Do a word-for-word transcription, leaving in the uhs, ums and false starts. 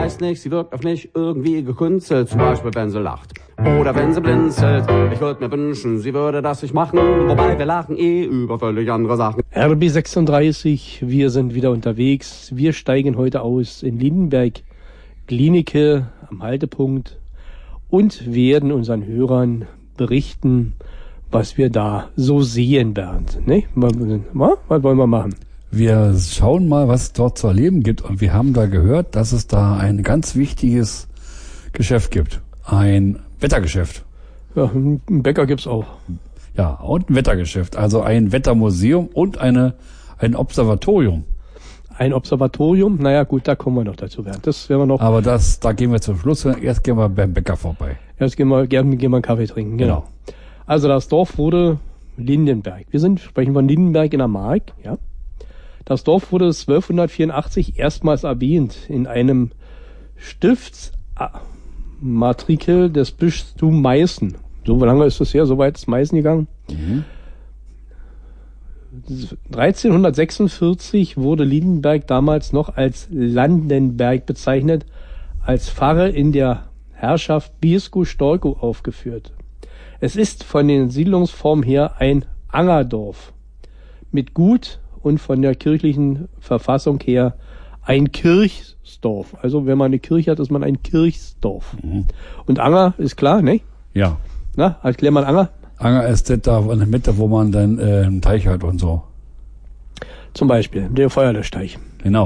weiß nicht, sie wirkt auf mich irgendwie gekünstelt. Zum Beispiel, wenn sie lacht. Oder wenn sie blinzelt. Ich würde mir wünschen, sie würde das nicht machen. Wobei wir lachen eh über völlig andere Sachen. R B sechsunddreißig, wir sind wieder unterwegs. Wir steigen heute aus in Lindenberg, Glienicke am Haltepunkt und werden unseren Hörern berichten, was wir da so sehen, Bernd. Ne? Was wollen wir machen? Wir schauen mal, was es dort zu erleben gibt. Und wir haben da gehört, dass es da ein ganz wichtiges Geschäft gibt. Ein Wettergeschäft. Ja, einen Bäcker gibt's auch. Ja, und ein Wettergeschäft. Also ein Wettermuseum und eine ein Observatorium. Ein Observatorium? Naja, gut, da kommen wir noch dazu, Bernd. Das werden wir noch. Aber das, da gehen wir zum Schluss. Erst gehen wir beim Bäcker vorbei. Erst gehen wir, gehen, gehen wir einen Kaffee trinken, genau. genau. Also das Dorf wurde Lindenberg. Wir sind, sprechen von Lindenberg in der Mark, ja. Das Dorf wurde zwölfhundertvierundachtzig erstmals erwähnt in einem Stiftsmatrikel des Bistums Meißen. So lange ist das her, so weit ist Meißen gegangen. Mhm. dreizehnhundertsechsundvierzig wurde Lindenberg damals noch als Landenberg bezeichnet, als Pfarre in der Herrschaft Biesco-Storkow aufgeführt. Es ist von den Siedlungsformen her ein Angerdorf mit Gut und von der kirchlichen Verfassung her ein Kirchsdorf. Also wenn man eine Kirche hat, ist man ein Kirchsdorf. Mhm. Und Anger ist klar, ne? Ja. Na, erklär mal Anger. Anger ist das da in der Mitte, wo man dann äh, einen Teich hat und so. Zum Beispiel, der Feuerlöschteich. Genau.